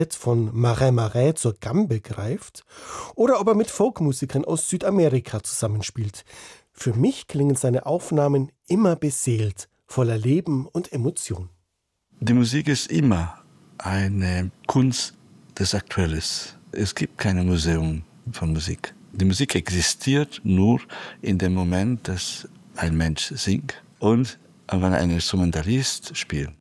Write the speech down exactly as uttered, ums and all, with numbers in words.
von Marais Marais zur Gambe greift oder ob er mit Folkmusikern aus Südamerika zusammenspielt. Für mich klingen seine Aufnahmen immer beseelt, voller Leben und Emotion. Die Musik ist immer eine Kunst des Aktuelles. Es gibt kein Museum von Musik. Die Musik existiert nur in dem Moment, dass ein Mensch singt und wenn ein Instrumentalist spielt.